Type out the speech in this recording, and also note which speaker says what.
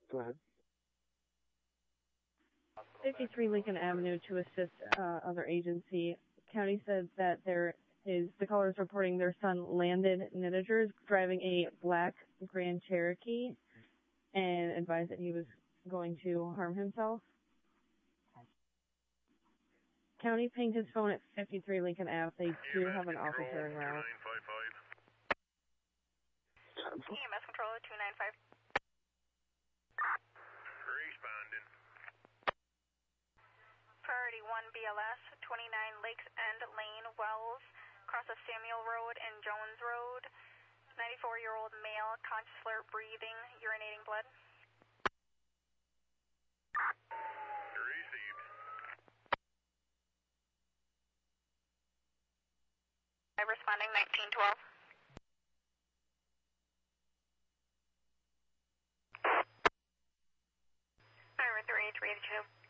Speaker 1: Go ahead.
Speaker 2: 53 Lincoln Avenue to assist other agency. County said that the caller is reporting their son Landon Nidiger is driving a black Grand Cherokee and advised that he was going to harm himself. County pinged his phone at 53 Lincoln Ave. They do have an officer en route.
Speaker 3: EMS control 295.
Speaker 4: Responding.
Speaker 3: Priority 1 BLS, 29 Lakes End Lane, Wells, cross of Samuel Road and Jones Road. 94-year-old male, conscious, alert, breathing, urinating blood.
Speaker 4: Received.
Speaker 3: Responding 1912. Alright, 3832.